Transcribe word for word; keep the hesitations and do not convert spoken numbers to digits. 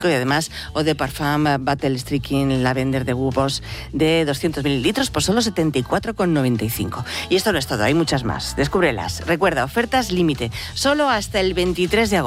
y además Eau de Parfum Battle Streaking Lavender de Bubos de doscientos mililitros por solo setenta y cuatro con noventa y cinco. Y esto no es todo, hay muchas más. Descúbrelas. Recuerda, ofertas límite, solo hasta el veintitrés de agosto.